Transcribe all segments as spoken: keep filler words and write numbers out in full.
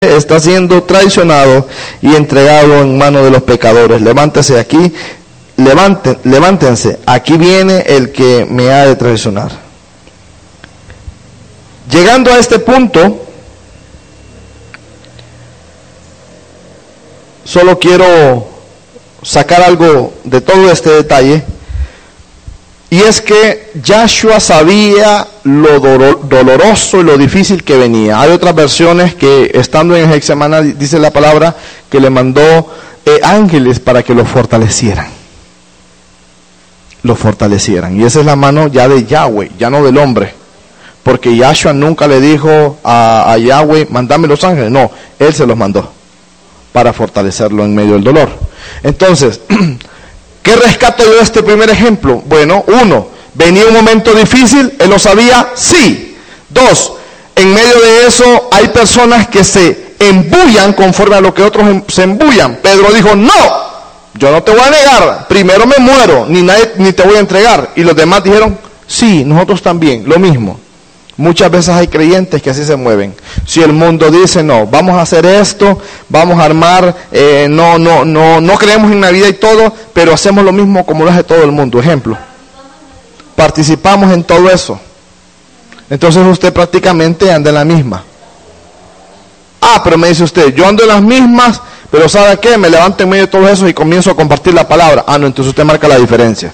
está siendo traicionado y entregado en manos de los pecadores. Levántese aquí, levanten, levántense, aquí viene el que me ha de traicionar. Llegando a este punto, solo quiero sacar algo de todo este detalle, y es que Yahshua sabía lo doloroso y lo difícil que venía. Hay otras versiones que, estando en Getsemaní, dice la palabra que le mandó eh, ángeles para que lo fortalecieran. Lo fortalecieran. Y esa es la mano ya de Yahweh, ya no del hombre. Porque Yahshua nunca le dijo a, a Yahweh, mándame los ángeles. No, él se los mandó para fortalecerlo en medio del dolor. Entonces, ¿qué rescato yo de este primer ejemplo? Bueno, uno, venía un momento difícil, él lo sabía, sí. Dos, en medio de eso hay personas que se embullan conforme a lo que otros se embullan. Pedro dijo, no, yo no te voy a negar, primero me muero, ni, nadie, ni te voy a entregar. Y los demás dijeron, sí, nosotros también, lo mismo. Muchas veces hay creyentes que así se mueven. Si el mundo dice, no, vamos a hacer esto, vamos a armar, eh, no, no, no, no creemos en Navidad y todo, pero hacemos lo mismo como lo hace todo el mundo. Ejemplo, participamos en todo eso. Entonces usted prácticamente anda en la misma. Ah, pero me dice usted, yo ando en las mismas, pero ¿sabe qué? Me levanto en medio de todo eso y comienzo a compartir la palabra. Ah, no, entonces usted marca la diferencia.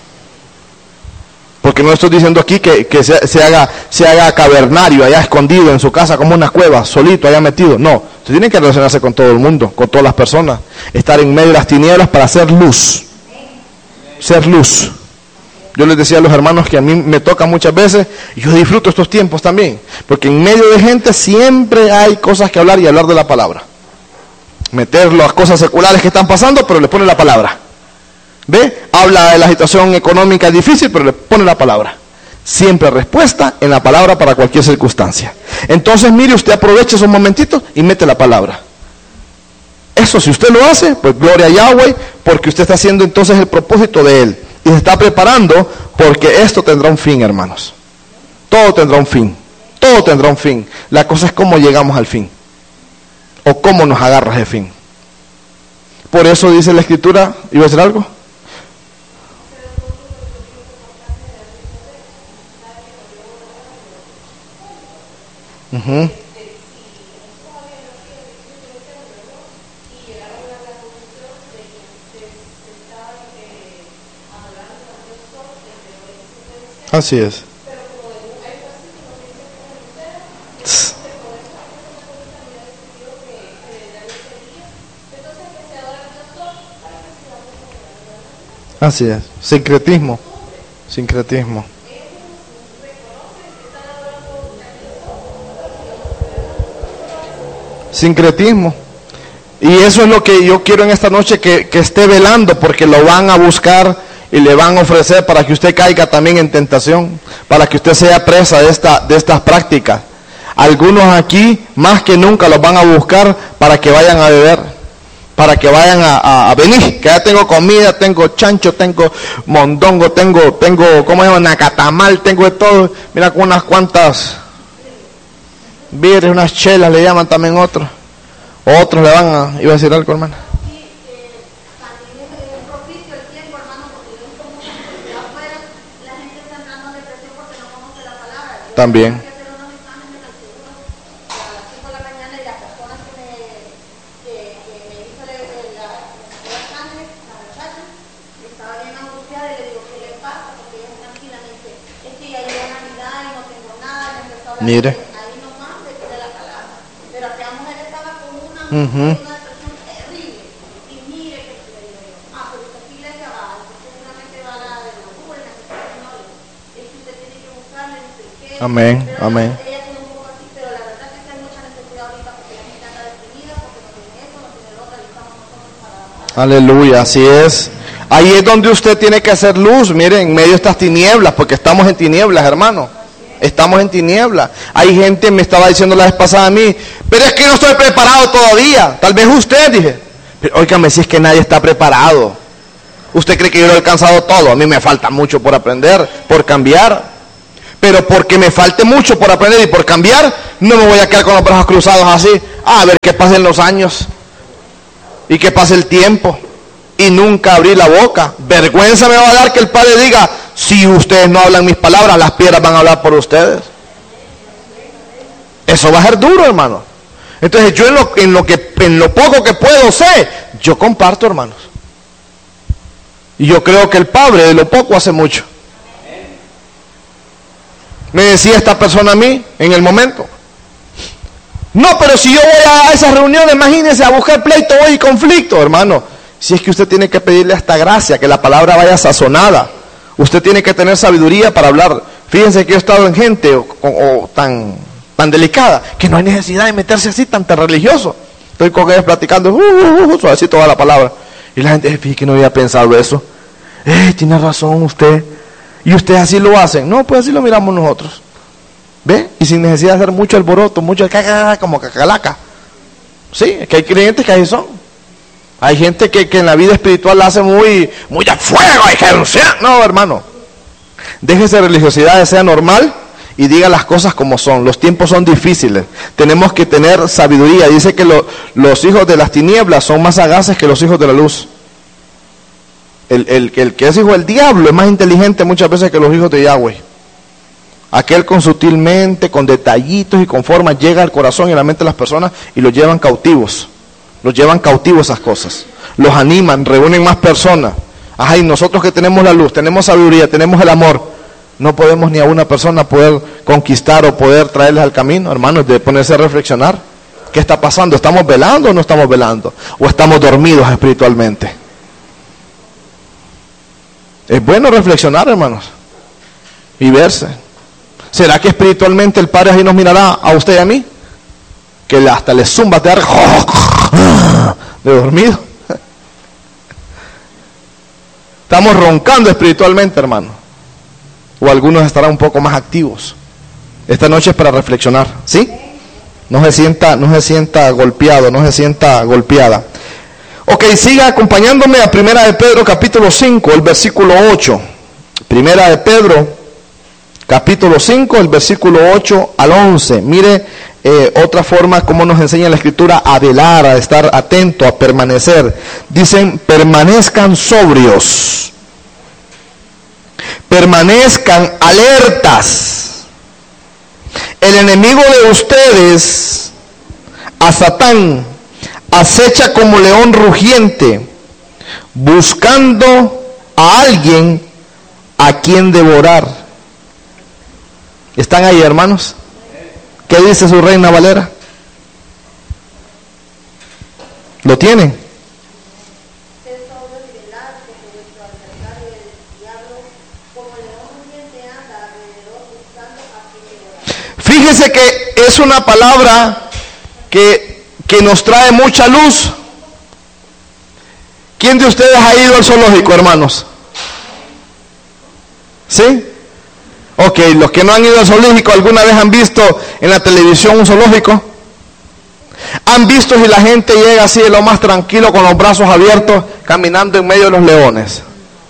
Porque no estoy diciendo aquí que, que se, se, haga, se haga cavernario, allá escondido en su casa como una cueva, solito, allá metido. No, usted tiene que relacionarse con todo el mundo, con todas las personas. Estar en medio de las tinieblas para hacer luz. Ser luz. Yo les decía a los hermanos que a mí me toca muchas veces, y yo disfruto estos tiempos también. Porque en medio de gente siempre hay cosas que hablar y hablar de la palabra. Meter las cosas seculares que están pasando, pero le pone la palabra. ¿Ve? Habla de la situación económica difícil, pero le pone la palabra. Siempre respuesta en la palabra para cualquier circunstancia. Entonces, mire, usted aprovecha esos momentitos y mete la palabra. Eso, si usted lo hace, pues gloria a Yahweh, porque usted está haciendo entonces el propósito de Él. Y se está preparando porque esto tendrá un fin, hermanos. Todo tendrá un fin. Todo tendrá un fin. La cosa es cómo llegamos al fin. O cómo nos agarras de fin. Por eso dice la Escritura, ¿iba a decir algo? Uh-huh. Así es. Así es. Sincretismo. Sincretismo. Sincretismo. Y eso es lo que yo quiero en esta noche, que, que esté velando, porque lo van a buscar y le van a ofrecer para que usted caiga también en tentación, para que usted sea presa de, esta, de estas prácticas. Algunos aquí más que nunca los van a buscar para que vayan a beber, para que vayan a, a, a venir, que ya tengo comida, tengo chancho, tengo mondongo, tengo, tengo, ¿cómo se llama? Nacatamal, tengo de todo. Mira, con unas cuantas birres, unas chelas le llaman también otros. Otros le van a, iba a decir algo, hermana. También. Mire. Uh-huh. Amén, amén. Aleluya, así es. Ahí es donde usted tiene que hacer luz, miren, en medio de estas tinieblas, porque estamos en tinieblas, hermano. Estamos en tinieblas. Hay gente, me estaba diciendo la vez pasada a mí, pero es que no estoy preparado todavía. Tal vez usted, dije. Pero óigame, si es que nadie está preparado. Usted cree que yo lo he alcanzado todo. A mí me falta mucho por aprender, por cambiar. Pero porque me falte mucho por aprender y por cambiar, no me voy a quedar con los brazos cruzados así. A ver que pasen los años y que pase el tiempo y nunca abrí la boca. Vergüenza me va a dar que el Padre diga, si ustedes no hablan mis palabras, las piedras van a hablar por ustedes. Eso va a ser duro, hermano. Entonces yo en lo, en lo que en lo poco que puedo sé, yo comparto, hermanos. Y yo creo que el Padre de lo poco hace mucho. Me decía esta persona a mí en el momento, no, pero si yo voy a esas reuniones, imagínense, a buscar pleito, voy y conflicto, hermano. Si es que usted tiene que pedirle esta gracia, que la palabra vaya sazonada. Usted tiene que tener sabiduría para hablar. Fíjense que yo he estado en gente o, o, o tan, tan delicada, que no hay necesidad de meterse así, tan, tan religioso. Estoy con ellos platicando, uh, uh, uh, suavecito toda la palabra. Y la gente, fíjate que no había pensado eso. Eh, tiene razón usted. Y ustedes así lo hacen. No, pues así lo miramos nosotros. ¿Ve? Y sin necesidad de hacer mucho alboroto, mucho caca, como cacalaca. Sí, es que hay creyentes que así son. Hay gente que, que en la vida espiritual la hace muy, muy a fuego, hay que anunciar. No, hermano. Déjese religiosidad, sea normal y diga las cosas como son. Los tiempos son difíciles. Tenemos que tener sabiduría. Dice que lo, los hijos de las tinieblas son más sagaces que los hijos de la luz. El, el, el que es hijo del diablo es más inteligente muchas veces que los hijos de Yahweh. Aquel con sutilmente, con detallitos y con formas llega al corazón y a la mente de las personas y los llevan cautivos. Los llevan cautivos esas cosas. Los animan, reúnen más personas. Ajá, y nosotros que tenemos la luz, tenemos sabiduría, tenemos el amor, no podemos ni a una persona poder conquistar o poder traerles al camino, hermanos, de ponerse a reflexionar. ¿Qué está pasando? ¿Estamos velando o no estamos velando? ¿O estamos dormidos espiritualmente? Es bueno reflexionar, hermanos, y verse. ¿Será que espiritualmente el Padre ahí nos mirará a usted y a mí? Que hasta le zumba de de dormido. Estamos roncando espiritualmente, hermano. O algunos estarán un poco más activos. Esta noche es para reflexionar, ¿sí? No se sienta, no se sienta golpeado, no se sienta golpeada. Ok, siga acompañándome a Primera de Pedro capítulo cinco, el versículo ocho. Primera de Pedro capítulo cinco, el versículo ocho al once. Mire eh, otra forma como nos enseña la Escritura a velar, a estar atento, a permanecer. Dicen, permanezcan sobrios, permanezcan alertas. El enemigo de ustedes, a Satán, acecha como león rugiente, buscando a alguien a quien devorar. ¿Están ahí, hermanos? ¿Qué dice su Reina Valera? ¿Lo tienen? Fíjese que es una palabra que, que nos trae mucha luz. ¿Quién de ustedes ha ido al zoológico, hermanos? ¿Sí? Ok, los que no han ido al zoológico, ¿alguna vez han visto en la televisión un zoológico? ¿Han visto si la gente llega así de lo más tranquilo, con los brazos abiertos, caminando en medio de los leones?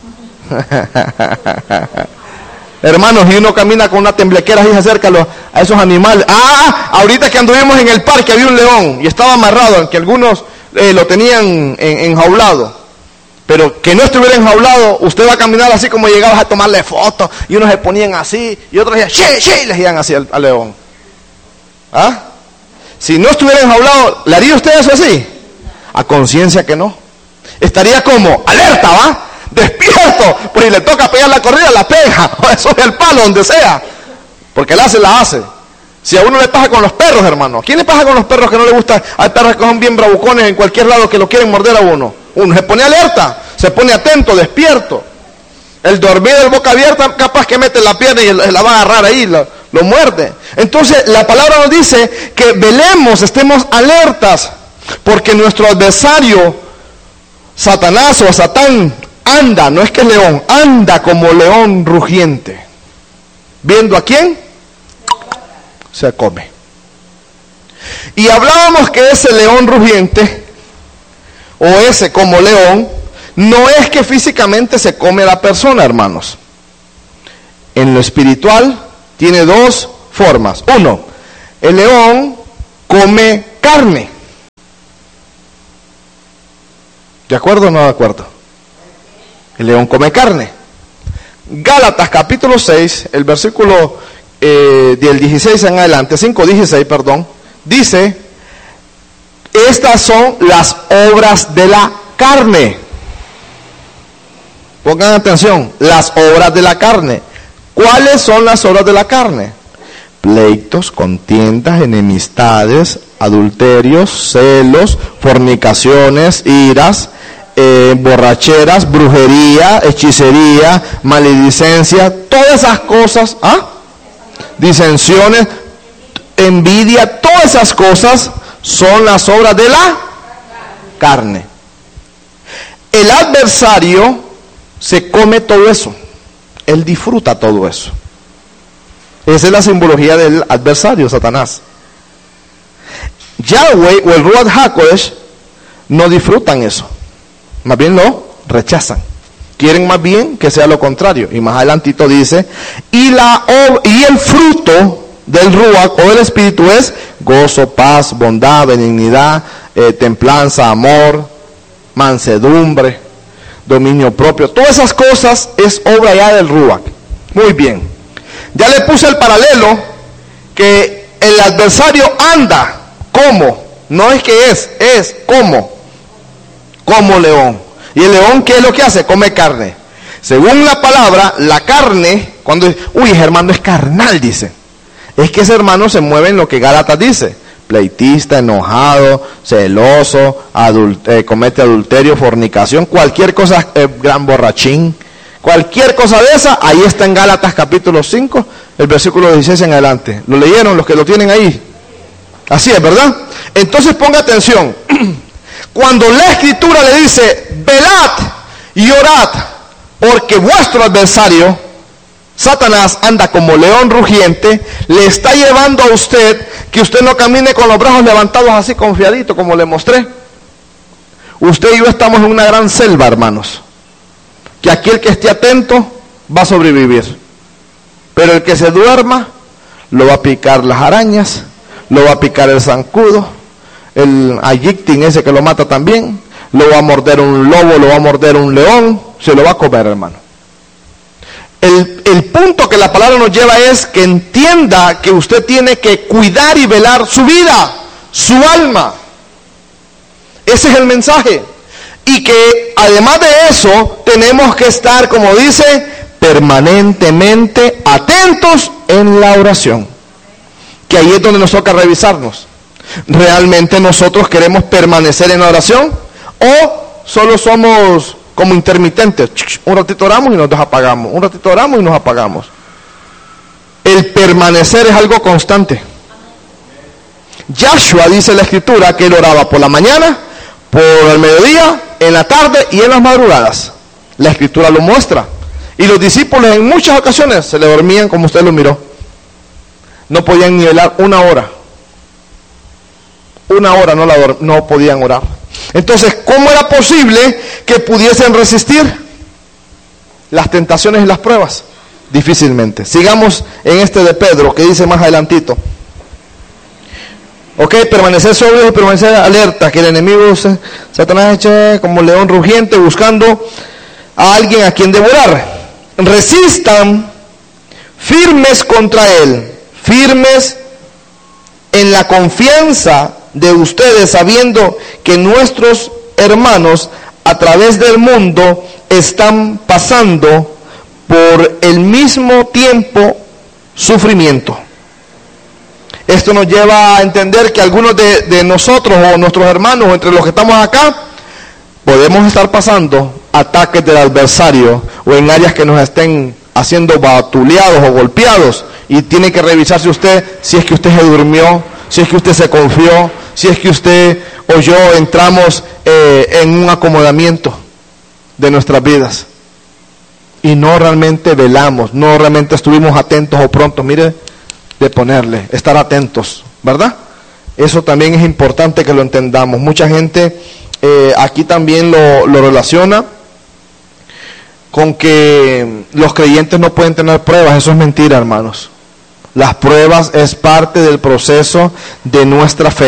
Hermanos, y uno camina con una temblequera y se acerca a, los, a esos animales. Ah, ahorita que anduvimos en el parque había un león y estaba amarrado, que algunos eh, lo tenían en, enjaulado. Pero que no estuviera enjaulado, usted va a caminar así como llegabas a tomarle fotos, y unos se ponían así, y otros decían, ¡che, che! Y les iban así al, al león. ¿Ah? Si no estuviera enjaulado, ¿le haría usted eso así? A conciencia que no. Estaría como, alerta, ¿va? Despierto, pues si le toca pegar la corrida, la pega, o eso es el palo, donde sea. Porque la hace, la hace. Si a uno le pasa con los perros, hermano. ¿A quién le pasa con los perros que no le gusta? Hay perros que son bien bravucones en cualquier lado que lo quieren morder a uno. Uno se pone alerta, se pone atento, despierto. El dormido, el boca abierta, capaz que mete la pierna y la va a agarrar ahí, lo, lo muerde. Entonces la palabra nos dice que velemos, estemos alertas, porque nuestro adversario, Satanás o Satán, anda, no es que es león, anda como león rugiente. ¿Viendo a quién? Se come. Y hablábamos que ese león rugiente, o ese como león, no es que físicamente se come a la persona, hermanos. En lo espiritual tiene dos formas. Uno, el león come carne. ¿De acuerdo o no de acuerdo? El león come carne. Gálatas capítulo seis, el versículo eh, del dieciséis en adelante, cinco dieciséis, perdón, dice: estas son las obras de la carne. Pongan atención, las obras de la carne. ¿Cuáles son las obras de la carne? Pleitos, contiendas, enemistades, adulterios, celos, fornicaciones, iras, eh, borracheras, brujería, hechicería, maledicencia, todas esas cosas, ¿ah? disensiones, envidia, todas esas cosas son las obras de la carne. El adversario se come todo eso, él disfruta todo eso. Esa es la simbología del adversario, Satanás. Yahweh o el Ruach HaKodesh no disfrutan eso, más bien lo rechazan. Quieren más bien que sea lo contrario. Y más adelantito dice: y, la, y el fruto del Ruach o del Espíritu es gozo, paz, bondad, benignidad, eh, templanza, amor, mansedumbre, dominio propio. Todas esas cosas es obra ya del Ruach. Muy bien. Ya le puse el paralelo que el adversario anda como, no es que es, es como, como león. Y el león, ¿qué es lo que hace? Come carne. Según la palabra, la carne, cuando dice, uy, ese hermano es carnal, dice. Es que ese hermano se mueve en lo que Gálatas dice: pleitista, enojado, celoso, adult eh, comete adulterio, fornicación, cualquier cosa, eh, gran borrachín, cualquier cosa de esa, ahí está en Gálatas capítulo cinco, el versículo dieciséis en adelante. ¿Lo leyeron los que lo tienen ahí? Así es, ¿verdad? Entonces ponga atención. Cuando la Escritura le dice: velad y orad, porque vuestro adversario, Satanás, anda como león rugiente, le está llevando a usted que usted no camine con los brazos levantados así confiadito, como le mostré. Usted y yo estamos en una gran selva, hermanos, que aquel que esté atento va a sobrevivir, pero el que se duerma lo va a picar las arañas, lo va a picar el zancudo, el ayictin ese que lo mata también, lo va a morder un lobo, lo va a morder un león, se lo va a comer, hermano. El, el punto que la palabra nos lleva es que entienda que usted tiene que cuidar y velar su vida, su alma. Ese es el mensaje. Y que además de eso, tenemos que estar, como dice, permanentemente atentos en la oración. Que ahí es donde nos toca revisarnos. ¿Realmente nosotros queremos permanecer en la oración? ¿O solo somos como intermitentes? Un ratito oramos y nos apagamos, un ratito oramos y nos apagamos. El permanecer es algo constante. Yahshua, dice la Escritura, que él oraba por la mañana, por el mediodía, en la tarde y en las madrugadas. La Escritura lo muestra. Y los discípulos en muchas ocasiones se le dormían, como usted lo miró. No podían ni velar una hora. Una hora no, la no podían orar. Entonces, ¿cómo era posible que pudiesen resistir las tentaciones y las pruebas? Difícilmente. Sigamos en este de Pedro, que dice más adelantito. Ok, permanecer sobrios y permanecer alerta, que el enemigo, Satanás, echa como león rugiente buscando a alguien a quien devorar. Resistan firmes contra él, firmes en la confianza de ustedes, sabiendo que nuestros hermanos a través del mundo están pasando por el mismo tiempo sufrimiento. Esto nos lleva a entender que algunos de, de nosotros o nuestros hermanos, entre los que estamos acá, podemos estar pasando ataques del adversario o en áreas que nos estén haciendo batuleados o golpeados, y tiene que revisarse usted si es que usted se durmió, si es que usted se confió, si es que usted o yo entramos eh, en un acomodamiento de nuestras vidas y no realmente velamos, no realmente estuvimos atentos o prontos, mire, de ponerle, estar atentos, ¿verdad? Eso también es importante que lo entendamos. Mucha gente eh, aquí también lo, lo relaciona con que los creyentes no pueden tener pruebas. Eso es mentira, hermanos. Las pruebas es parte del proceso de nuestra fe.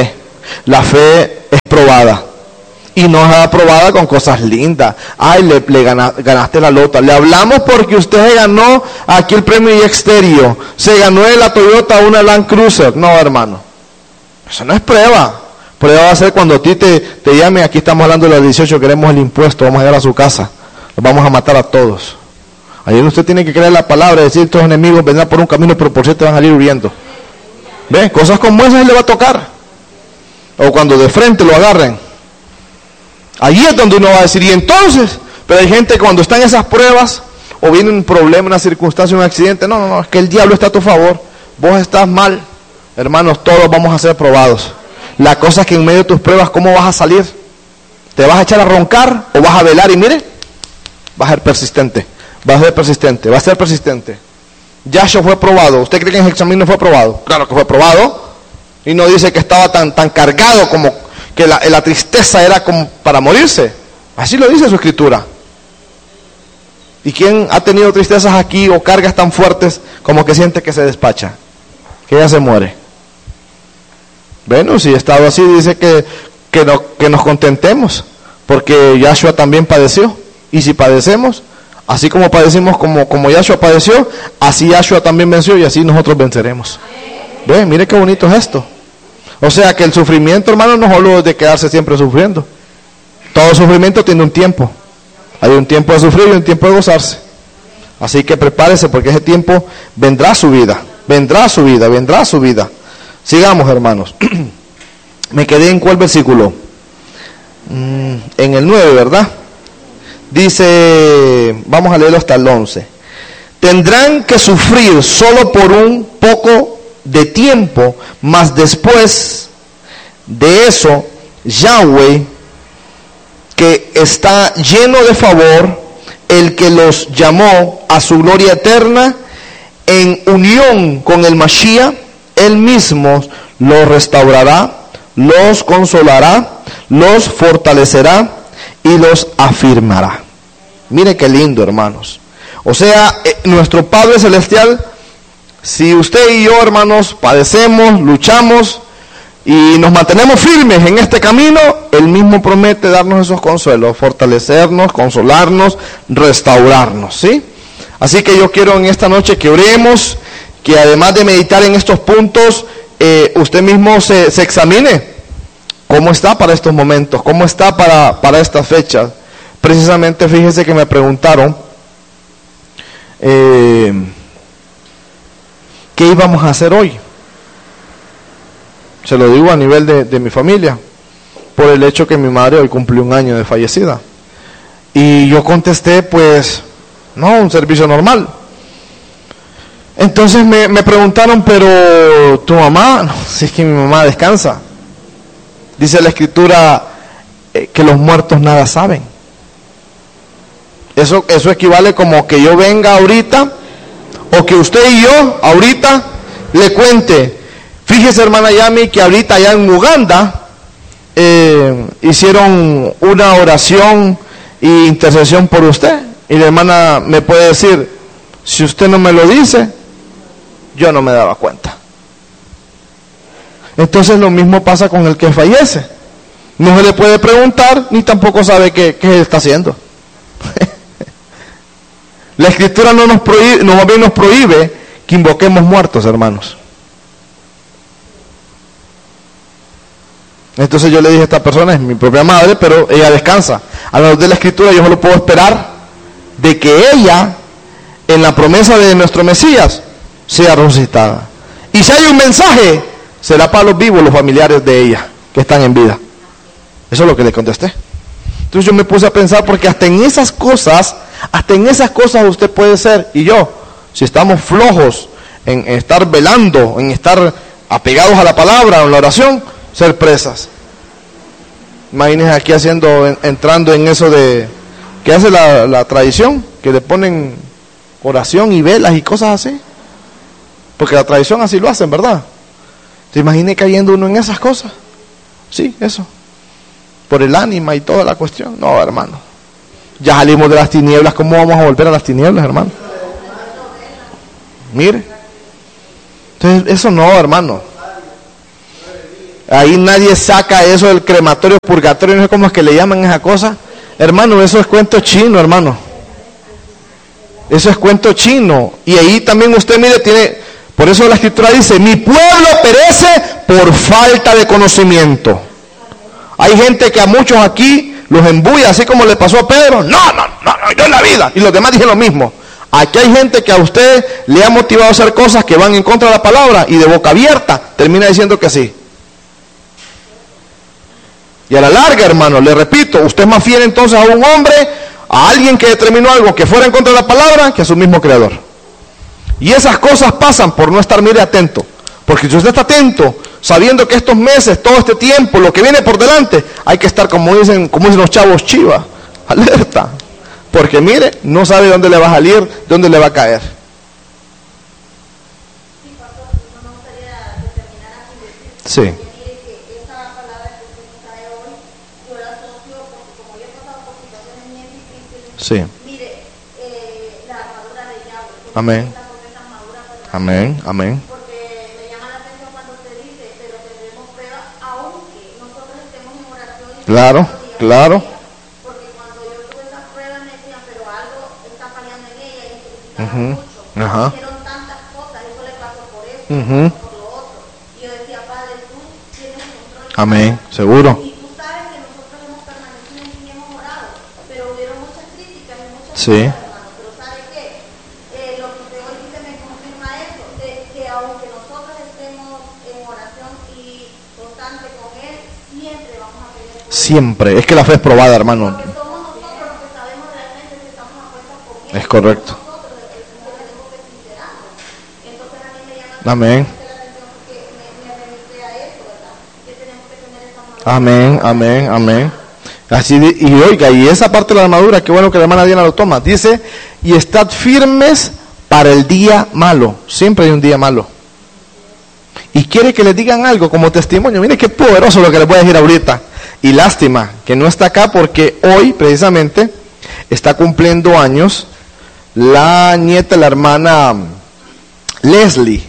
La fe es probada. Y no es aprobada con cosas lindas. Ay, le, le gana, ganaste la lota. Le hablamos porque usted se ganó aquí el premio Exterio. Se ganó en la Toyota una Land Cruiser. No, hermano. Eso no es prueba. Prueba va a ser cuando a ti te, te llame. Aquí estamos hablando de los dieciocho. Queremos el impuesto. Vamos a llegar a su casa. Los vamos a matar a todos. Ahí usted tiene que creer la palabra. Decir, tus enemigos vendrán por un camino, pero por cierto van a salir huyendo. ¿Ve? Cosas como esas le va a tocar. O cuando de frente lo agarren. Allí es donde uno va a decir, y entonces, pero hay gente que cuando está en esas pruebas, o viene un problema, una circunstancia, un accidente, no, no, no, es que el diablo está a tu favor, vos estás mal, hermanos, todos vamos a ser probados. La cosa es que en medio de tus pruebas, ¿cómo vas a salir? ¿Te vas a echar a roncar o vas a velar? Y mire, vas a ser persistente, vas a ser persistente, vas a ser persistente. Yahshua fue probado. ¿Usted cree que en el examen no fue probado? Claro que fue probado. Y no dice que estaba tan, tan cargado como que la, la tristeza era como para morirse. Así lo dice su escritura. ¿Y quién ha tenido tristezas aquí o cargas tan fuertes como que siente que se despacha? Que ya se muere. Bueno, si estado así, dice que, que, no, que nos contentemos, porque Yahshua también padeció. Y si padecemos, así como padecimos como, como Yahshua padeció, así Yahshua también venció y así nosotros venceremos. Ve, mire qué bonito es esto. O sea que el sufrimiento, hermano, no solo es de quedarse siempre sufriendo. Todo sufrimiento tiene un tiempo. Hay un tiempo de sufrir y un tiempo de gozarse. Así que prepárese porque ese tiempo vendrá su vida. Vendrá su vida, vendrá su vida. Sigamos, hermanos. Me quedé en cuál versículo. Mm, en el nueve, ¿verdad? Dice, vamos a leerlo hasta el once. Tendrán que sufrir solo por un poco de tiempo, mas después de eso, Yahweh, que está lleno de favor, el que los llamó a su gloria eterna, en unión con el Mashiach, él mismo los restaurará, los consolará, los fortalecerá y los afirmará. Mire qué lindo, hermanos. O sea, eh, nuestro Padre Celestial, si usted y yo, hermanos, padecemos, luchamos y nos mantenemos firmes en este camino, Él mismo promete darnos esos consuelos, fortalecernos, consolarnos, restaurarnos, ¿sí? Así que yo quiero en esta noche que oremos, que además de meditar en estos puntos, eh, usted mismo se, se examine cómo está para estos momentos, cómo está para, para estas fechas. Precisamente, fíjese que me preguntaron, eh, ¿qué íbamos a hacer hoy? Se lo digo a nivel de, de mi familia, por el hecho que mi madre hoy cumplió un año de fallecida. Y yo contesté, pues, no, un servicio normal. Entonces me, me preguntaron, pero tu mamá, no, si es que mi mamá descansa. Dice la escritura eh, que los muertos nada saben. Eso, eso equivale como que yo venga ahorita, o que usted y yo ahorita le cuente. Fíjese, hermana Yami, que ahorita allá en Uganda eh, hicieron una oración e intercesión por usted. Y la hermana me puede decir, si usted no me lo dice, yo no me daba cuenta. Entonces lo mismo pasa con el que fallece. No se le puede preguntar, ni tampoco sabe qué, qué está haciendo. La escritura no nos prohíbe, no, más bien nos prohíbe que invoquemos muertos, hermanos. Entonces yo le dije a esta persona, es mi propia madre, pero ella descansa. A la luz de la escritura yo solo puedo esperar de que ella, en la promesa de nuestro Mesías, sea resucitada. Y si hay un mensaje, será para los vivos, los familiares de ella, que están en vida. Eso es lo que le contesté. Entonces yo me puse a pensar, porque hasta en esas cosas, hasta en esas cosas usted puede ser, y yo, si estamos flojos en, en estar velando, en estar apegados a la palabra, en la oración, ser presas. Imagínense aquí haciendo, en, entrando en eso de, que hace la, la tradición, que le ponen oración y velas y cosas así. Porque la tradición así lo hacen, ¿verdad? ¿Se imagina cayendo uno en esas cosas? Sí, eso. Por el ánima y toda la cuestión. No, hermano. Ya salimos de las tinieblas, ¿cómo vamos a volver a las tinieblas, hermano? Mire. Entonces, eso no, hermano. Ahí nadie saca eso del crematorio, purgatorio, no sé cómo es que le llaman esa cosa. Hermano, eso es cuento chino, hermano. Eso es cuento chino. Y ahí también usted, mire, tiene... Por eso la Escritura dice, mi pueblo perece por falta de conocimiento. Hay gente que a muchos aquí los embulla, así como le pasó a Pedro. No, no, no, no, yo en la vida. Y los demás dijeron lo mismo. Aquí hay gente que a usted le ha motivado a hacer cosas que van en contra de la palabra y de boca abierta termina diciendo que sí. Y a la larga, hermano, le repito, usted es más fiel entonces a un hombre, a alguien que determinó algo que fuera en contra de la palabra, que a su mismo creador. Y esas cosas pasan por no estar, mire, atento. Porque si usted está atento, sabiendo que estos meses, todo este tiempo, lo que viene por delante, hay que estar, como dicen, como dicen los chavos, chiva, alerta. Porque mire, no sabe dónde le va a salir, dónde le va a caer. Sí. Sí. Amén. Amén, amén. Porque me llama la atención cuando usted dice, pero tendremos pruebas aunque nosotros estemos en oración. Claro, claro. Porque cuando yo tuve esas pruebas me decían, pero algo está fallando en ella y necesitaba Uh-huh. mucho. Ajá. Hicieron tantas cosas, eso le pasó por eso, Uh-huh. por lo otro. Y yo decía, Padre, tú tienes el control. Amén, seguro. Y tú sabes que nosotros hemos permanecido en ti y hemos orado, pero hubieron muchas críticas y muchas Sí. cosas, hermano. Pero ¿sabe qué? Eh, lo que usted hoy dice me confirma eso, de que aunque nosotros estemos en oración y constante con Él, siempre vamos a tener poder. Siempre. Es que la fe es probada, hermano. Porque somos nosotros los que sabemos realmente si estamos a cuentas con Él. Es correcto. Somos nosotros los que tenemos que sincerarnos. Entonces a mí me llama Amén. la atención porque me, me remite a eso, ¿verdad? Que tenemos que tener esa madurez. Amén, amén, amén. Así de- y oiga, y esa parte de la armadura, qué bueno que la hermana Diana lo toma. Dice, y estad firmes para el día malo. Siempre hay un día malo. Y quiere que les digan algo como testimonio. Mire qué poderoso lo que les voy a decir ahorita. Y lástima que no está acá porque hoy precisamente está cumpliendo años la nieta, la hermana Leslie,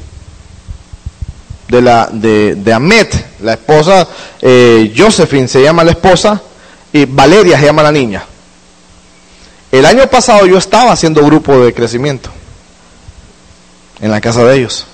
de la de, de Amet, la esposa, eh, Josephine se llama la esposa, y Valeria se llama la niña. El año pasado yo estaba haciendo grupo de crecimiento en la casa de ellos,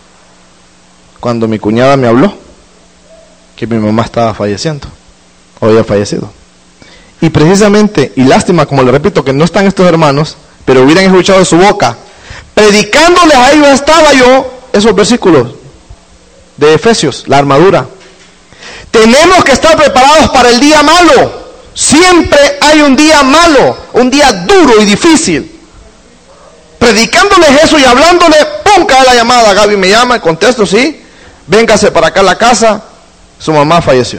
cuando mi cuñada me habló que mi mamá estaba falleciendo, o había fallecido. Y precisamente, y lástima, como le repito, que no están estos hermanos, pero hubieran escuchado de su boca, predicándoles a ellos estaba yo, esos versículos de Efesios, la armadura. Tenemos que estar preparados para el día malo. Siempre hay un día malo, un día duro y difícil. Predicándoles eso y hablándole, ¡pum! Cae la llamada. Gaby me llama, contesto, sí. Véngase para acá a la casa. Su mamá falleció.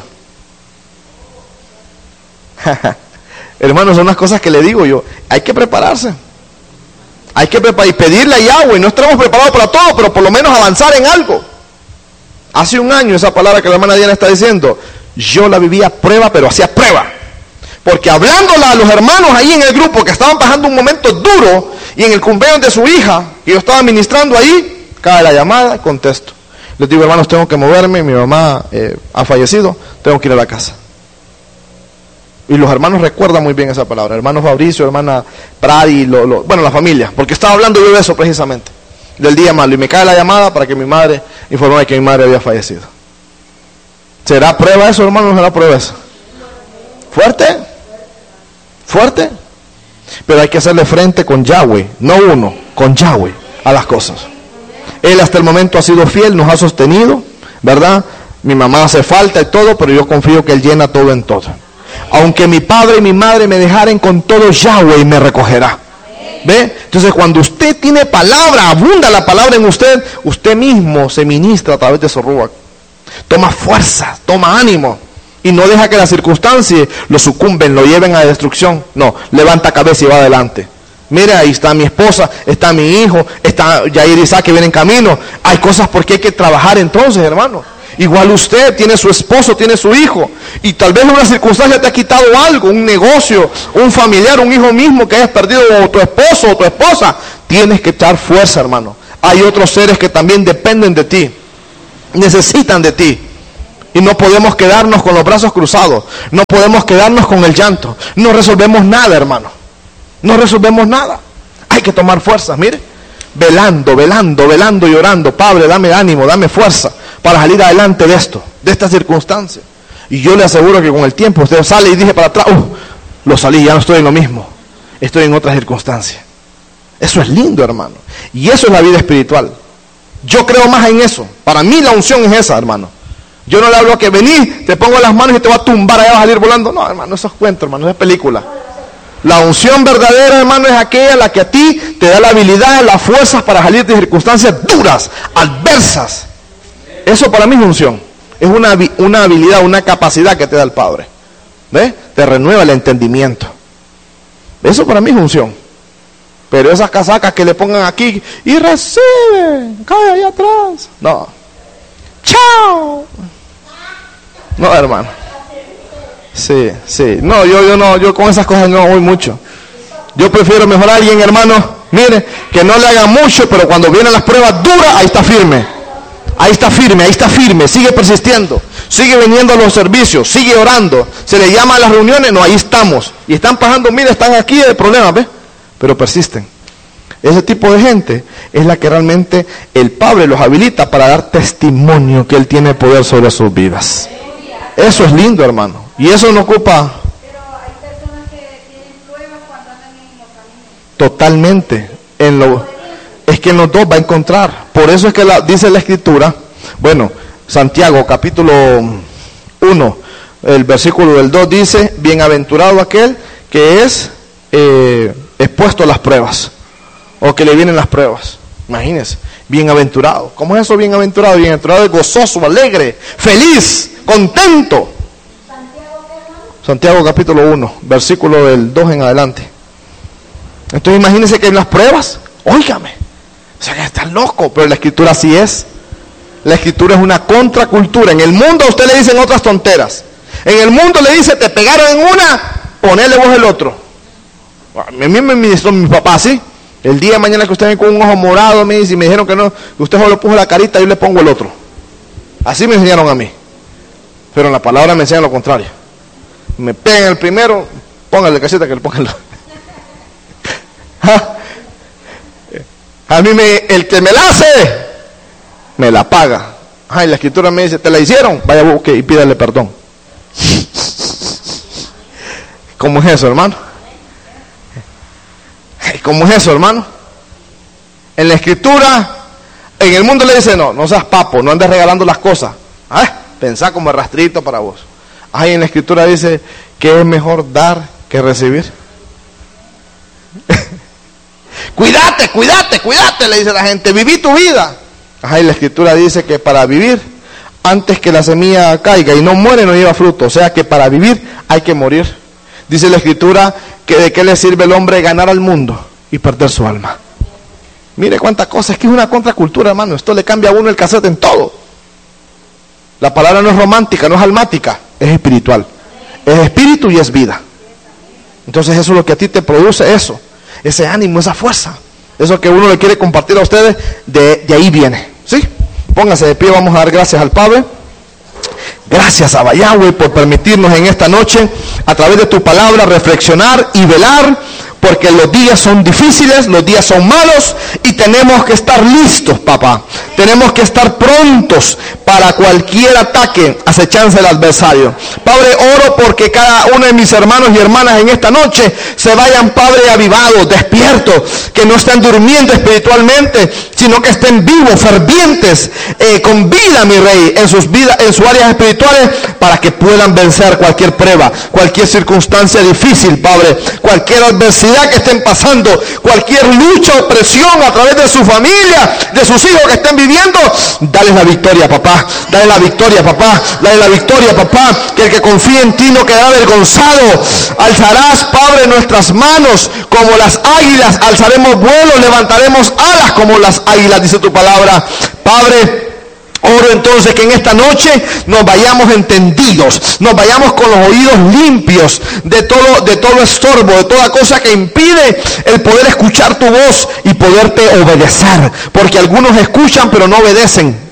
Hermanos, son las cosas que le digo yo. Hay que prepararse. Hay que preparar y pedirle a Yahweh. No estamos preparados para todo, pero por lo menos avanzar en algo. Hace un año esa palabra que la hermana Diana está diciendo, yo la vivía prueba, pero hacía prueba. Porque hablándola a los hermanos ahí en el grupo que estaban pasando un momento duro, y en el cumpleaños de su hija, que yo estaba ministrando ahí, cae la llamada, contesto. Les digo, hermanos, tengo que moverme, mi mamá eh, ha fallecido, tengo que ir a la casa. Y los hermanos recuerdan muy bien esa palabra, hermano Fabricio, hermana Pradi, lo, lo, bueno, la familia, porque estaba hablando yo de eso precisamente, del día malo, y me cae la llamada para que mi madre informara de que mi madre había fallecido. ¿Será prueba eso, hermano? ¿No será prueba eso? ¿Fuerte? ¿Fuerte? Pero hay que hacerle frente con Yahweh, no uno, con Yahweh a las cosas. Él hasta el momento ha sido fiel, nos ha sostenido, ¿verdad? Mi mamá hace falta y todo, pero yo confío que Él llena todo en todo. Aunque mi padre y mi madre me dejaren, con todo Yahweh me recogerá. ¿Ve? Entonces cuando usted tiene palabra, abunda la palabra en usted, usted mismo se ministra a través de su ruach. Toma fuerza, toma ánimo. Y no deja que las circunstancias lo sucumben, lo lleven a la destrucción. No, levanta cabeza y va adelante. Mira, ahí está mi esposa, está mi hijo, está Yair Isaac que viene en camino. Hay cosas por qué hay que trabajar entonces, hermano. Igual usted tiene su esposo, tiene su hijo. Y tal vez una circunstancia te ha quitado algo, un negocio, un familiar, un hijo mismo que hayas perdido, o tu esposo o tu esposa. Tienes que echar fuerza, hermano. Hay otros seres que también dependen de ti. Necesitan de ti. Y no podemos quedarnos con los brazos cruzados. No podemos quedarnos con el llanto. No resolvemos nada, hermano. No resolvemos nada. Hay que tomar fuerzas, mire. Velando, velando, velando y orando. Padre, dame ánimo, dame fuerza para salir adelante de esto, de esta circunstancia. Y yo le aseguro que con el tiempo usted sale y dije para atrás, uh, lo salí, ya no estoy en lo mismo. Estoy en otra circunstancia. Eso es lindo, hermano. Y eso es la vida espiritual. Yo creo más en eso. Para mí la unción es esa, hermano. Yo no le hablo a que vení, te pongo las manos y te va a tumbar, allá vas a salir volando. No, hermano, eso es cuento, hermano, eso es película. La unción verdadera, hermano, es aquella la que a ti te da la habilidad, las fuerzas para salir de circunstancias duras, adversas. Eso para mí es unción. Es una, una habilidad, una capacidad que te da el Padre. ¿Ves? Te renueva el entendimiento. Eso para mí es unción. Pero esas casacas que le pongan aquí y recibe, cae ahí atrás. No. Chao. No, hermano. Sí, sí. No, yo, yo no, yo con esas cosas no voy mucho. Yo prefiero mejor a alguien, hermano, mire, que no le haga mucho, pero cuando vienen las pruebas duras, ahí está firme. Ahí está firme, ahí está firme, sigue persistiendo, sigue viniendo a los servicios, sigue orando, se le llama a las reuniones, no, ahí estamos. Y están pasando, mire, están aquí de problemas, ¿ves? Pero persisten. Ese tipo de gente es la que realmente el Padre los habilita para dar testimonio que Él tiene poder sobre sus vidas. Eso es lindo, hermano. Y eso no ocupa... Pero hay personas que tienen pruebas cuando andan en los caminos. Totalmente. En lo, es que en los dos va a encontrar. Por eso es que la, dice la Escritura, bueno, Santiago capítulo uno, el versículo del dos dice, bienaventurado aquel que es eh, expuesto a las pruebas, o que le vienen las pruebas. Imagínense, bienaventurado. ¿Cómo es eso bienaventurado? Bienaventurado es gozoso, alegre, feliz, contento. Santiago capítulo uno, versículo del dos en adelante. Entonces imagínense que en las pruebas, óigame, o sea que están locos, pero la Escritura así es. La Escritura es una contracultura. En el mundo a usted le dicen otras tonteras. En el mundo le dice, te pegaron en una, ponele vos el otro. A mí me ministró mi papá, ¿sí? El día de mañana que usted ven con un ojo morado, me dice, y me dijeron que no, que usted solo puso la carita, yo le pongo el otro. Así me enseñaron a mí. Pero en la palabra me enseñan lo contrario. Me pegan el primero, póngale caseta que le pongan el otro. A mí me, el que me la hace, me la paga. Ay, la Escritura me dice, ¿te la hicieron? Vaya, busque y pídale perdón. ¿Cómo es eso, hermano? ¿Cómo es eso, hermano? En la Escritura, en el mundo le dice, no, no seas papo, no andes regalando las cosas. ¿Ah? Pensá como rastrito para vos. Ay, en la Escritura dice que es mejor dar que recibir. Cuídate, cuídate, cuídate, le dice la gente, viví tu vida. Ay, la Escritura dice que para vivir, antes que la semilla caiga y no muere, no lleva fruto. O sea que para vivir hay que morir. Dice la Escritura que de qué le sirve el hombre ganar al mundo y perder su alma. Mire cuántas cosas, es que es una contracultura, hermano. Esto le cambia a uno el cassette en todo. La palabra no es romántica, no es almática, es espiritual. Es espíritu y es vida. Entonces eso es lo que a ti te produce, eso. Ese ánimo, esa fuerza. Eso que uno le quiere compartir a ustedes, de, de ahí viene. ¿Sí? Pónganse de pie, vamos a dar gracias al Padre. Gracias a Yahweh por permitirnos en esta noche, a través de tu palabra, reflexionar y velar, porque los días son difíciles, los días son malos, y tenemos que estar listos, papá. Tenemos que estar prontos para cualquier ataque, acechanza del adversario. Padre, oro porque cada uno de mis hermanos y hermanas en esta noche se vayan, Padre, avivados, despiertos, que no estén durmiendo espiritualmente, sino que estén vivos, fervientes, eh, con vida, mi Rey, en sus vidas, en sus áreas espirituales, para que puedan vencer cualquier prueba, cualquier circunstancia difícil, Padre, cualquier adversidad que estén pasando, cualquier lucha o presión a través de su familia, de sus hijos que estén viviendo. Dale la victoria, papá, dale la victoria, papá, dale la victoria, papá, que el que confíe en ti no quedará avergonzado. Alzarás, Padre, nuestras manos como las águilas, alzaremos vuelo, levantaremos alas como las águilas, dice tu palabra. Padre, oro entonces que en esta noche nos vayamos entendidos, nos vayamos con los oídos limpios de todo, de todo estorbo, de toda cosa que impide el poder escuchar tu voz y poderte obedecer, porque algunos escuchan pero no obedecen.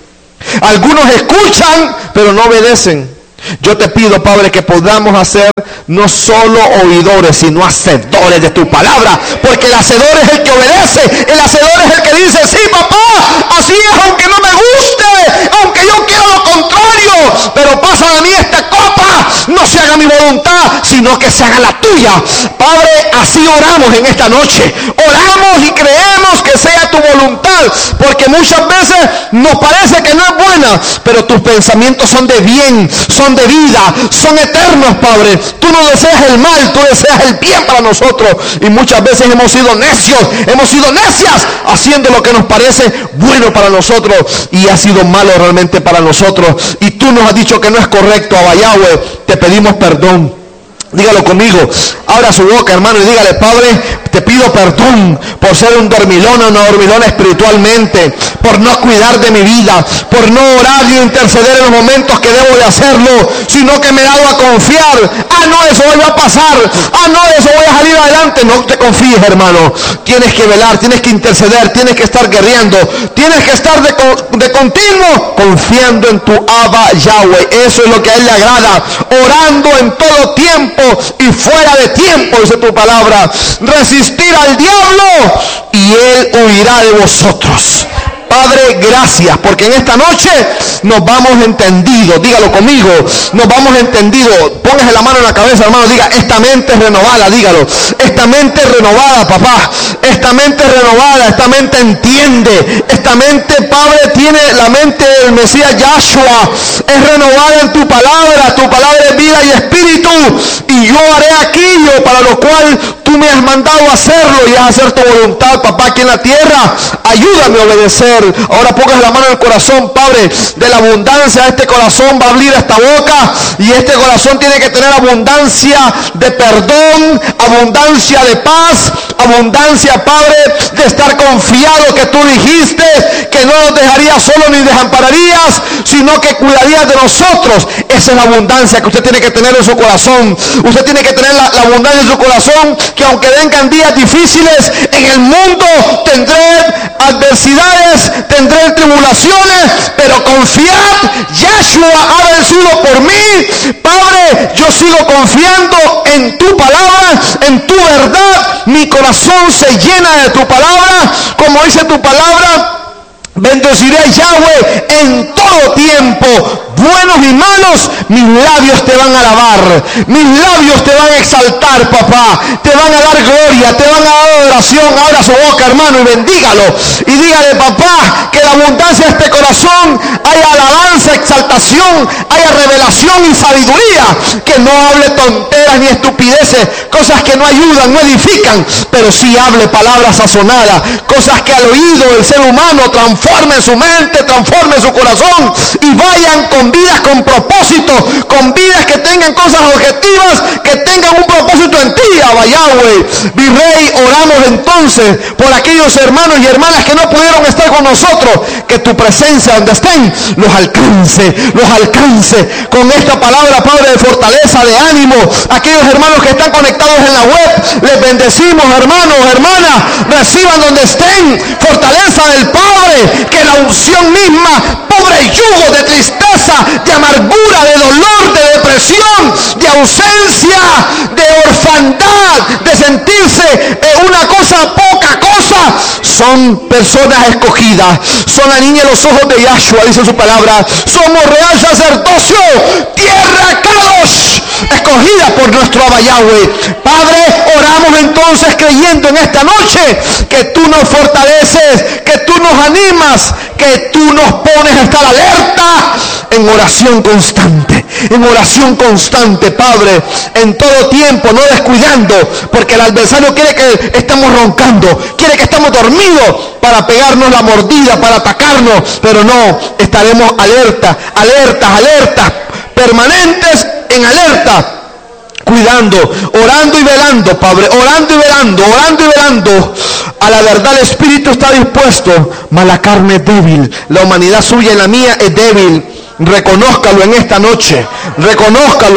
Algunos escuchan, pero no obedecen. Yo te pido, Padre, que podamos hacer no solo oidores, sino hacedores de tu palabra, porque el hacedor es el que obedece, el hacedor es el que dice, sí, papá, así es, aunque no me guste, aunque yo quiera lo contrario, pero pasa de mí esta copa, no se haga mi voluntad, sino que se haga la tuya. Padre, así oramos en esta noche, oramos y creemos que sea tu voluntad, porque muchas veces nos parece que no es buena, pero tus pensamientos son de bien, son de vida, son eternos, Padre. Tú no deseas el mal, tú deseas el bien para nosotros, y muchas veces hemos sido necios, hemos sido necias haciendo lo que nos parece bueno para nosotros y ha sido malo realmente para nosotros, y tú nos has dicho que no es correcto. Abba Yahweh, te pedimos perdón. Dígalo conmigo, abra su boca, hermano, y dígale: Padre, te pido perdón por ser un dormilón o una dormilona espiritualmente, por no cuidar de mi vida, por no orar y interceder en los momentos que debo de hacerlo, sino que me he dado a confiar. Ah, no, eso hoy va a pasar. Ah, no, eso voy a salir adelante. No te confíes, hermano. Tienes que velar, tienes que interceder, tienes que estar guerreando, tienes que estar de, de continuo confiando en tu Abba Yahweh. Eso es lo que a él le agrada, orando en todo tiempo y fuera de tiempo, dice tu palabra. Resistir al diablo y él huirá de vosotros. Padre, gracias, porque en esta noche nos vamos entendidos. Dígalo conmigo, nos vamos entendidos. Póngase la mano en la cabeza, hermano, diga: esta mente es renovada. Dígalo: esta mente es renovada, papá. Esta mente es renovada, esta mente entiende. Esta mente, Padre, tiene la mente del Mesías Yahshua. Es renovada en tu palabra. Tu palabra es vida y espíritu. Y yo haré aquello para lo cual tú me has mandado a hacerlo, y a hacer tu voluntad, papá, aquí en la tierra. Ayúdame a obedecer. Ahora pongas la mano en el corazón, Padre. De la abundancia, este corazón va a abrir esta boca, y este corazón tiene que tener abundancia de perdón, abundancia de paz, abundancia, Padre, de estar confiado que tú dijiste que no nos dejarías solo ni desampararías, sino que cuidarías de nosotros. Esa es la abundancia que usted tiene que tener en su corazón. Usted tiene que tener la, la abundancia en su corazón, que aunque vengan días difíciles en el mundo, tendré adversidades, tendré tribulaciones, pero confiad, Yahshua ha vencido por mí. Padre, yo sigo confiando en tu palabra, en tu verdad. Mi corazón se llena de tu palabra, como dice tu palabra: bendeciré a Yahweh en todo tiempo, buenos y malos, mis labios te van a alabar, mis labios te van a exaltar, papá, te van a dar gloria, te van a dar adoración. Abra su boca, hermano, y bendígalo, y dígale: papá, que la abundancia de este corazón haya alabanza, exaltación, haya revelación y sabiduría, que no hable tonteras ni estupideces, cosas que no ayudan, no edifican, pero sí hable palabras sazonadas, cosas que al oído del ser humano transformen su mente, transformen su corazón, y vayan con vidas con propósito, con vidas que tengan cosas objetivas, que tengan un propósito en ti, Abba Yahweh. Mi Rey, oramos entonces por aquellos hermanos y hermanas que no pudieron estar con nosotros, que tu presencia donde estén los alcance, los alcance con esta palabra, Padre, de fortaleza, de ánimo. Aquellos hermanos que están conectados en la web, les bendecimos, hermanos, hermanas, reciban donde estén fortaleza del Padre, que la unción misma pudra el yugo de tristeza, de amargura, de dolor, de depresión, de ausencia, de orfandad, de sentirse eh, una cosa, poca cosa. Son personas escogidas, son la niña de los ojos de Yahshua, dice su palabra. Somos real sacerdocio, tierra Kadosh, escogida por nuestro Abba Yahweh. Padre, oramos entonces creyendo en esta noche que tú nos fortaleces, que tú nos animas, que tú nos pones a estar alerta en oración constante, en oración constante, Padre, en todo tiempo, no descuidando, porque el adversario quiere que estemos roncando, quiere que estemos dormidos para pegarnos la mordida, para atacarnos, pero no, estaremos alerta, alertas, alertas, permanentes en alerta, cuidando, orando y velando, Padre, orando y velando, orando y velando. A la verdad el espíritu está dispuesto, mas la carne es débil. La humanidad suya y la mía es débil. Reconózcalo en esta noche, reconózcalo.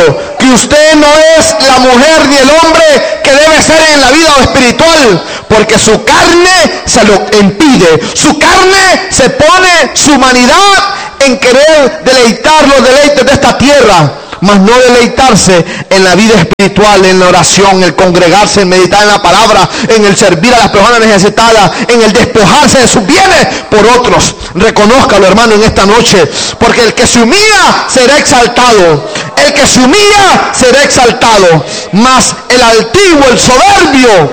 que usted no es la mujer ni el hombre que debe ser en la vida espiritual, porque su carne se lo impide. Su carne se pone su humanidad en querer deleitar los deleites de esta tierra, mas no deleitarse en la vida espiritual, en la oración, el congregarse, en meditar en la palabra, en el servir a las personas necesitadas, en el despojarse de sus bienes por otros. Reconózcalo, hermano, en esta noche, porque el que se humilla será exaltado, el que se humilla será exaltado, mas el altivo, el soberbio,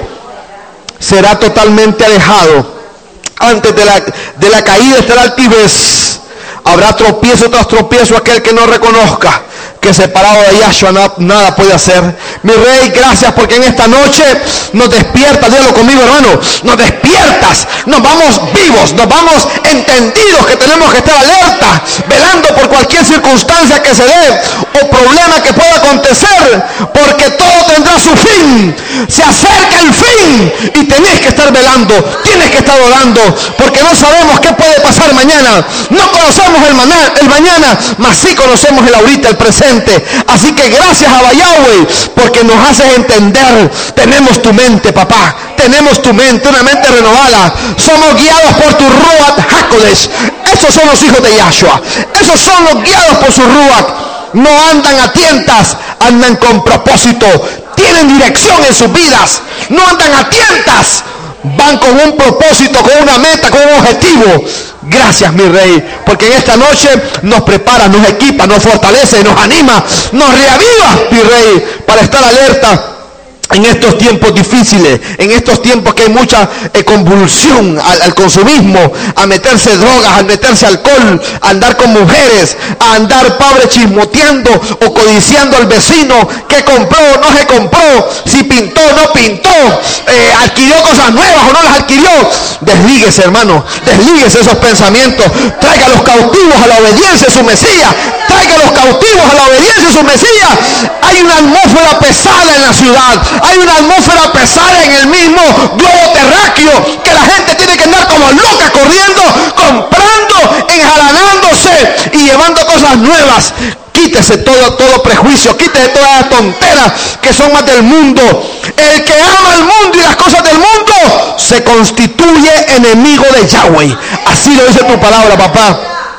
será totalmente alejado. Antes de la, de la caída estará altivez. Habrá tropiezo tras tropiezo aquel que no reconozca que separado de Yahshua nada, nada puede hacer. Mi Rey, gracias porque en esta noche nos despiertas, dígalo conmigo, hermano, nos despiertas, nos vamos vivos, nos vamos entendidos que tenemos que estar alerta, velando por cualquier circunstancia que se dé o problema que pueda acontecer, porque todo tendrá su fin. Se acerca el fin y tenés que estar velando, tienes que estar orando, porque no sabemos qué puede pasar mañana. No conocemos el, maná, el mañana, mas sí conocemos el ahorita, el presente. Así que gracias a Yahweh porque nos haces entender. Tenemos tu mente, papá, tenemos tu mente, una mente renovada. Somos guiados por tu Ruach HaKodesh. Esos son los hijos de Yahshua, esos son los guiados por su Ruach. No andan a tientas, andan con propósito, tienen dirección en sus vidas, no andan a tientas, van con un propósito, con una meta, con un objetivo. Gracias, mi Rey, porque en esta noche nos prepara, nos equipa, nos fortalece, nos anima, nos reaviva, mi Rey, para estar alerta en estos tiempos difíciles, en estos tiempos que hay mucha eh, convulsión al, al consumismo, a meterse drogas, a meterse alcohol, a andar con mujeres, a andar padre chismoteando o codiciando al vecino, que compró o no se compró, si pintó o no pintó, eh, adquirió cosas nuevas o no las adquirió. Deslíguese, hermano, deslíguese esos pensamientos, traiga a los cautivos a la obediencia de su Mesías, traiga a los cautivos a la obediencia de su Mesías. Hay una atmósfera pesada en la ciudad, hay una atmósfera pesada en el mismo globo terráqueo, que la gente tiene que andar como loca corriendo, comprando, enjalanándose y llevando cosas nuevas. Quítese todo, todo prejuicio, quítese todas las tonteras que son más del mundo. El que ama el mundo y las cosas del mundo se constituye enemigo de Yahweh. Así lo dice tu palabra, papá.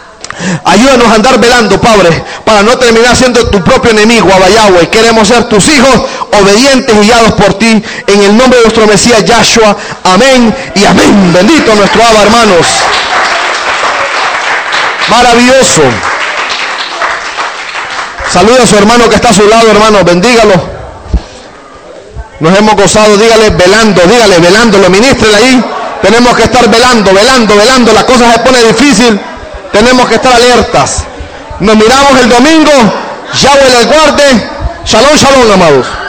Ayúdanos a andar velando, Padre, para no terminar siendo tu propio enemigo, Abba Yahweh. Queremos ser tus hijos, obedientes y guiados por ti, en el nombre de nuestro Mesías Yahshua. Amén y amén. Bendito nuestro Abba, hermanos. Maravilloso. Saluda a su hermano que está a su lado, hermano, bendígalo. Nos hemos gozado, dígale velando, dígale velándolo, ministrele ahí. Tenemos que estar velando, velando, velando. La cosa se pone difícil. Tenemos que estar alertas. Nos miramos el domingo. Yahweh les guarde. Shalom, shalom, amados.